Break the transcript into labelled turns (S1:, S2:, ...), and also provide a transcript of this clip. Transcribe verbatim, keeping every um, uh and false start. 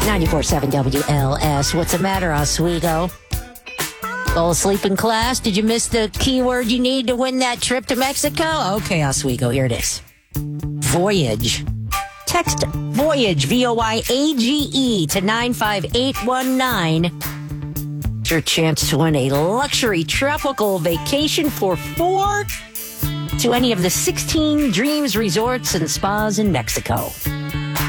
S1: ninety-four point seven W L S. What's the matter, Oswego? Fall asleep in class? Did you miss the keyword you need to win that trip to Mexico? Okay, Oswego, here it is. Voyage. Text Voyage, V O Y A G E, to nine five eight one nine. It's your chance to win a luxury tropical vacation for four to any of the sixteen Dreams resorts and spas in Mexico.